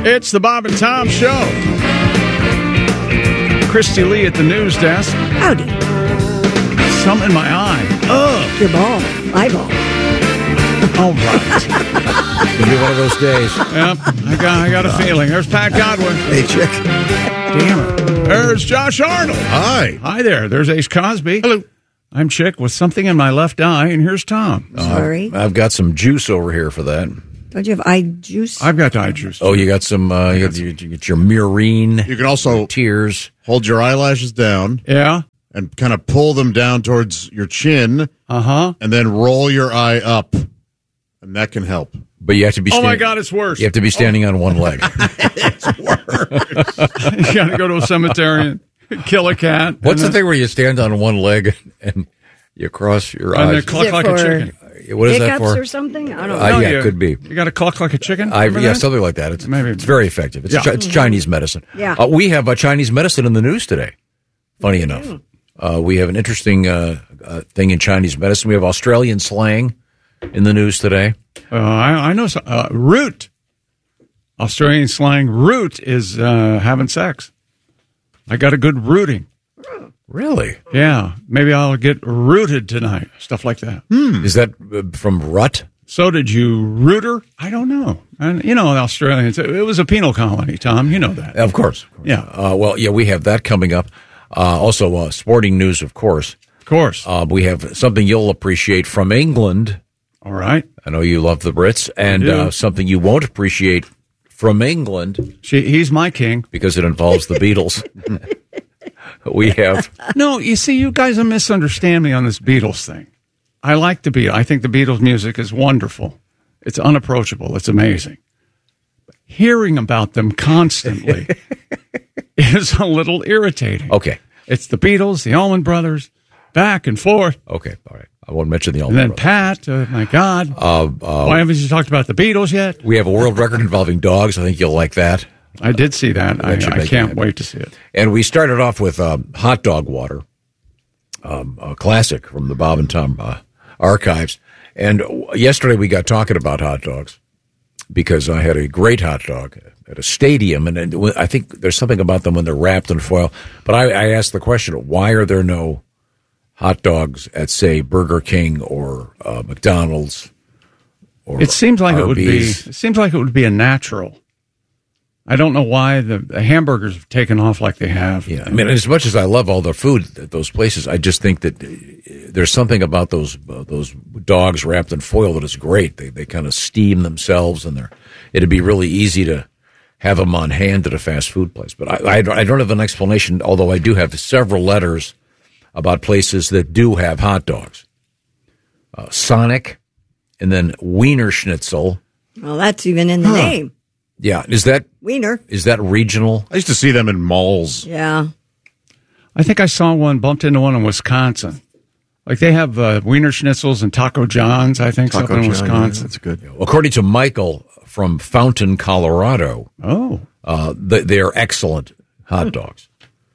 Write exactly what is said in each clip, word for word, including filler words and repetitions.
It's the Bob and Tom Show. Christy Lee at the news desk. Howdy. Something in my eye. Ugh. Your ball. Eyeball. All right. It's going to be one of those days. Yep. I got, I got a feeling. There's Pat Godwin. Hey, chick. Damn it. There's Josh Arnold. Hi. Hi there. There's Ace Cosby. Hello. I'm Chick with something in my left eye, and here's Tom. Sorry. Uh, I've got some juice over here for that. Don't you have eye juice? I've got eye juice. Oh, you got some, uh, you got, you, you get your Murine. You can also tears. Hold your eyelashes down. Yeah. And kind of pull them down towards your chin. Uh-huh. And then roll your eye up. And that can help. But you have to be Oh, standing, my God, it's worse. You have to be standing oh. on one leg. It's worse. You got to go to a cemetery and kill a cat. What's the then, thing where you stand on one leg and you cross your and eyes? they cluck like a chicken. What is that for? Or something? I don't know. Uh, No, yeah, you, it could be. You got to cluck like a chicken? I, yeah, that? something like that. It's, Maybe. it's very effective. It's, Yeah. chi- it's Chinese medicine. Yeah. Uh, we have uh, Chinese medicine in the news today, funny enough. Uh, we have an interesting uh, uh, thing in Chinese medicine. We have Australian slang in the news today. Uh, I, I know. Some, uh, root. Australian slang, root is uh, having sex. I got a good rooting. Really? Yeah. Maybe I'll get rooted tonight. Stuff like that. Is that uh, from rut? So did you, rooter? I don't know. And you know, the Australians, it was a penal colony, Tom. You know that. Of course. Yeah. Uh, well, yeah, we have that coming up. Uh, also, uh, sporting news, of course. Of course. Uh, we have something you'll appreciate from England. All right. I know you love the Brits. And do. uh, something you won't appreciate from England. She, he's my king. Because it involves the Beatles. We have. No, you see, you guys misunderstand me on this Beatles thing. I like the Beatles. I think the Beatles music is wonderful. It's unapproachable. It's amazing. But hearing about them constantly is a little irritating. Okay. It's the Beatles, the Allman Brothers, back and forth. Okay. All right. I won't mention the And Allman then Brothers. Pat, uh, my God. Uh, uh, Why haven't you talked about the Beatles yet? We have a world record involving dogs. I think you'll like that. I did see that. I, should I make can't it. wait to see it. And we started off with um, hot dog water, um, a classic from the Bob and Tom uh, archives. And yesterday we got talking about hot dogs because I had a great hot dog at a stadium. And then I think there's something about them when they're wrapped in foil. But I, I asked the question, why are there no hot dogs at, say, Burger King or uh, McDonald's? Or It seems like it would be. Arby's? It seems like it would be a natural. I don't know why the, the hamburgers have taken off like they have. Yeah, I mean, as much as I love all the food at those places, I just think that uh, there's something about those uh, those dogs wrapped in foil that is great. They they kind of steam themselves, and they're it'd be really easy to have them on hand at a fast food place. But I, I, I don't have an explanation, although I do have several letters about places that do have hot dogs. Uh, Sonic, and then Wiener Schnitzel. Well, that's even in the Huh. name. Yeah, is that Wiener. is that regional? I used to see them in malls. Yeah. I think I saw one, bumped into one in Wisconsin. Like they have uh, Wiener Schnitzels and Taco John's, I think, Taco something in John, Wisconsin. yeah, that's good. According to Michael from Fountain, Colorado, Oh. uh, they, they are excellent hot dogs.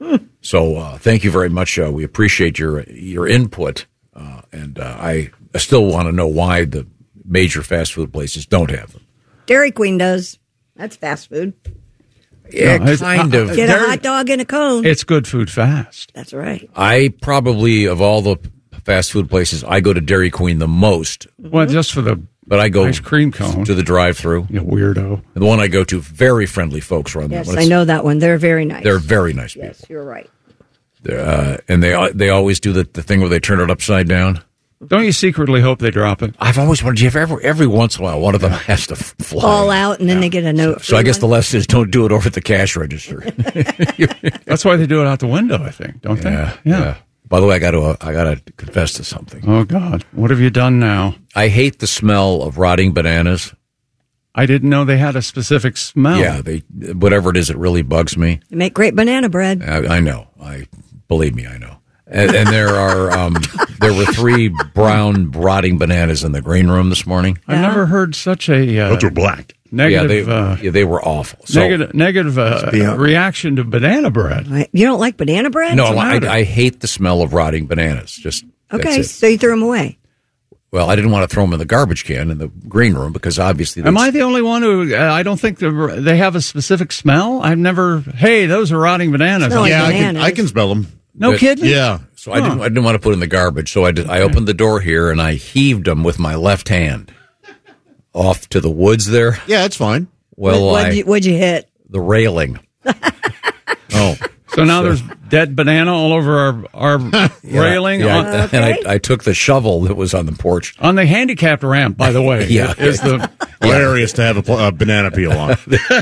So uh, thank you very much. Uh, we appreciate your your input, uh, and uh, I still want to know why the major fast food places don't have them. Dairy Queen does. That's fast food. Yeah, No, it's- kind uh, of. Get Dairy- a hot dog in a cone. It's good food fast. That's right. I probably, of all the fast food places, I go to Dairy Queen the most, Well, just for the but I go ice cream cone. to the drive-through. You weirdo. The one I go to, very friendly folks run Yes, that one. I It's- know that one. They're very nice. They're very nice people. Yes, you're right. They're, Uh, and they they always do the, the thing where they turn it upside down. Don't you secretly hope they drop it? I've always wondered, if every, every once in a while, one of them has to f- fly. Fall out, and then they get a note. So I guess the lesson is don't do it over at the cash register. That's why they do it out the window, I think, don't yeah, they? yeah. By the way, I got to uh, I got to confess to something. Oh, God. What have you done now? I hate the smell of rotting bananas. I didn't know they had a specific smell. Yeah, they whatever it is, it really bugs me. They make great banana bread. I, I know. I believe me, I know. And, and there are um, there were three brown rotting bananas in the green room this morning. I've never heard such a uh, Those are black. negative, yeah, they, uh, yeah, they were awful. So, negative, negative uh, Yeah. reaction to banana bread. Right. You don't like banana bread? no, What's the I, matter? I hate the smell of rotting bananas. Just that's Okay, it. so you threw them away. Well, I didn't want to throw them in the garbage can in the green room because obviously. Am I the only one who? Uh, I don't think the, they have a specific smell. I've never. Hey, those are rotting bananas. Smell like yeah, I can, bananas. I can smell them. No But- kidding. Yeah. So I didn't. I didn't want to put it in the garbage. So I did. I opened the door here and I heaved them with my left hand off to the woods there. Yeah, it's fine. Well, What- what'd, I, you, what'd you hit? the railing. Oh. So now there's dead banana all over our our railing Yeah, on, and Okay. I, I took the shovel that was on the porch. on the handicapped ramp. By the way, Yeah. is the Hilarious to have a, pl- a banana peel on.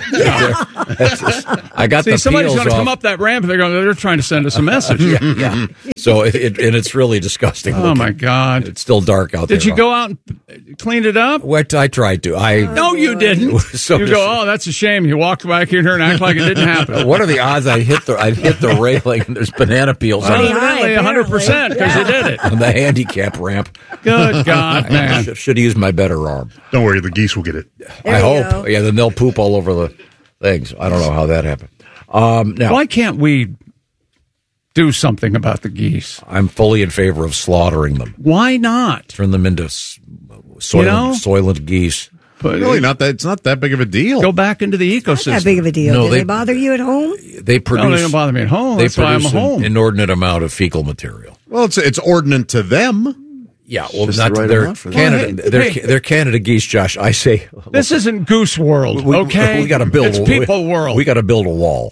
I got see the somebody's peels going to off. come up that ramp. And they're going. They're trying to send us a message. Yeah. So it, it and it's really disgusting. Oh looking. my God! It's still dark out there. Did you go out and clean it up? What I tried to. I No, you didn't. So you dis- go. Oh, that's a shame. You walked back in here and act like it didn't happen. What are the odds I hit the I hit the railing and there's banana peels on, Pretty it, high, Evidently, one hundred percent because you apparently. did it. on the handicap ramp? Good God, man! I should have used my better arm. Don't worry, the geese will get it. There I you hope. go. Yeah, then they'll poop all over the things. I don't know how that happened. Um, now Why can't we do something about the geese? I'm fully in favor of slaughtering them. Why not? Turn them into s- soylent, You know? soylent geese. But Really, not that. It's not that big of a deal. go back into the Not ecosystem. that big of a deal. No, Do they- they bother you at home? They produce. No, they don't bother me at home. They That's why I'm produce home. an inordinate amount of fecal material. Well, it's it's ordinate to them. Yeah, well, just not the right they're amount for them. Canada. Well, hey, they're hey. they're Canada geese, Josh. I say This isn't Goose World, we, okay? We got to build. It's a, People we, World. We got to build a wall.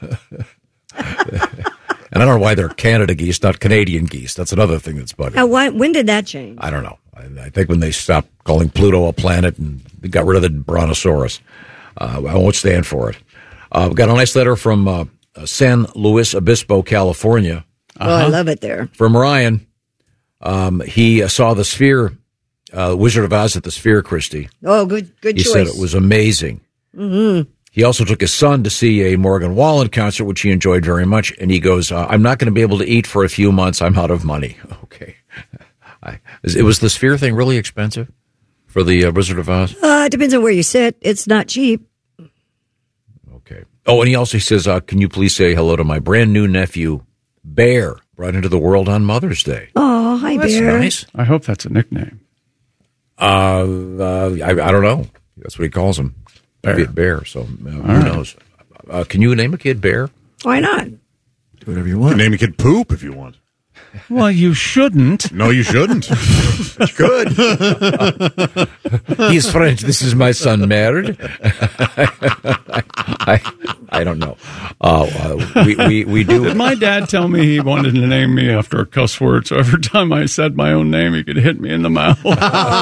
And I don't know why they're Canada geese, not Canadian geese. That's another thing that's bugging. Now, me. why, when did that change? I don't know. I, I think when they stopped calling Pluto a planet and they got rid of the Brontosaurus, uh, I won't stand for it. Uh, we got a nice letter from uh, San Luis Obispo, California, Oh, I love it there. from Ryan. Um, he uh, saw the Sphere, uh, Wizard of Oz at the Sphere, Christie. Oh, good, good He choice. said it was amazing. Mm-hmm. He also took his son to see a Morgan Wallen concert, which he enjoyed very much. And he goes, uh, I'm not going to be able to eat for a few months. I'm out of money. Okay. I, it was the Sphere thing really expensive for the uh, Wizard of Oz? Uh, it depends on where you sit. It's not cheap. Okay. Oh, and he also says, uh, can you please say hello to my brand new nephew, Bear, brought into the world on Mother's Day. Oh, hi, That's Bear. nice. I hope that's a nickname. Uh, uh, I, I don't know. That's what he calls him. Bear. Bear. So uh, who knows? Uh, can you name a kid Bear? Why not? Do whatever you want. Name a kid Poop if you want. Well, you shouldn't. No, you shouldn't. Good. He's French. This is my son, Merd. I, I don't know. Uh, uh, we, we, we do. Did my dad tell me he wanted to name me after a cuss word, so every time I said my own name, he could hit me in the mouth? Is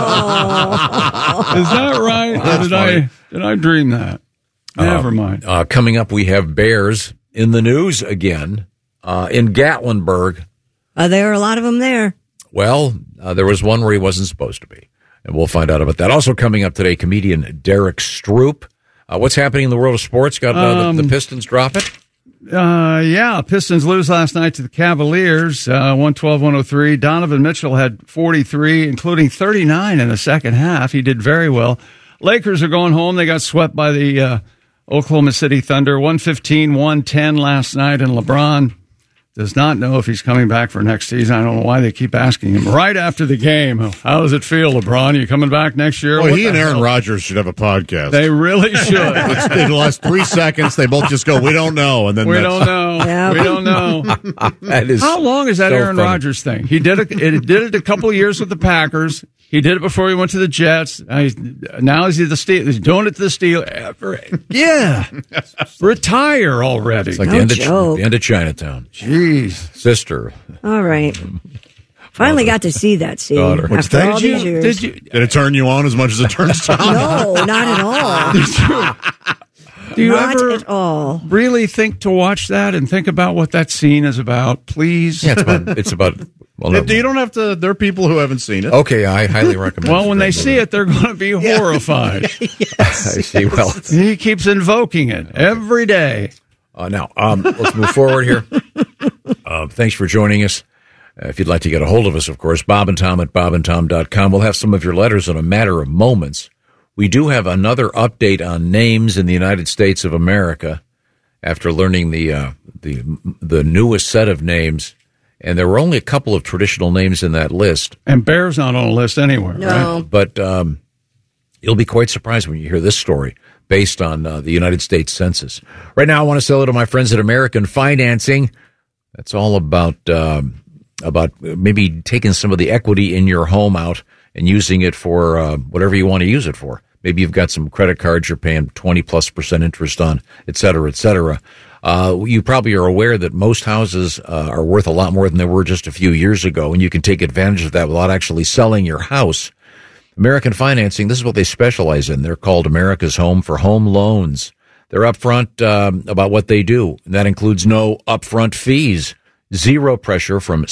that right? Or did I did I dream that? Never mind. Uh, coming up, we have bears in the news again uh, in Gatlinburg. Uh, there are a lot of them there. Well, uh, there was one where he wasn't supposed to be, and we'll find out about that. Also coming up today, comedian Derek Stroop. Uh, what's happening in the world of sports? Got uh, Um, the, the Pistons drop it? Uh, yeah, Pistons lose last night to the Cavaliers, uh, one twelve one oh three. Donovan Mitchell had forty-three, including thirty-nine in the second half. He did very well. Lakers are going home. They got swept by the uh, Oklahoma City Thunder, one fifteen one ten last night, and LeBron does not know if he's coming back for next season. I don't know why they keep asking him right after the game. How does it feel, LeBron? Are you coming back next year? Well, What he the and Aaron hell? Rodgers should have a podcast. They really should. It's, in the last three seconds, they both just go, "We don't know," and then We that's- don't know. Yeah. We don't know. That is How long is that so Aaron funny. Rodgers thing? He did it. It did it a couple of years with the Packers. He did it before he went to the Jets. Now he's, now he's the Steel. He's doing it to the Steel. Yeah, retire already. It's like No the, end of, joke. the end of Chinatown. Jeez. Sister. All right. Finally got to see that scene Daughter. What's after that? all Did these you? years. Did you? Did it turn you on as much as it turns Tom? No, not at all. Do you not ever at all. really think to watch that and think about what that scene is about? Please. Yeah, it's about. It's about well, You no, don't have to. There are people who haven't seen it. okay, I highly recommend. Well, when that they see movie. it, they're going to be horrified. I see. Well, He keeps invoking it every day. Uh, now, um, let's move forward here. Uh, thanks for joining us. Uh, if you'd like to get a hold of us, of course, Bob and Tom at bob and tom dot com. We'll have some of your letters in a matter of moments. We do have another update on names in the United States of America after learning the uh, the the newest set of names And there were only a couple of traditional names in that list. And Bear's not on a list anywhere, No. right? But um, you'll be quite surprised when you hear this story based on uh, the United States Census. Right now, I want to say hello to my friends at American Financing. That's all about um, about maybe taking some of the equity in your home out and using it for uh, whatever you want to use it for. Maybe you've got some credit cards you're paying twenty plus percent interest on, et cetera, et cetera. Uh, you probably are aware that most houses uh, are worth a lot more than they were just a few years ago, and you can take advantage of that without actually selling your house. American Financing, this is what they specialize in. They're called America's Home for Home Loans. They're upfront um, about what they do, and that includes no upfront fees, zero pressure from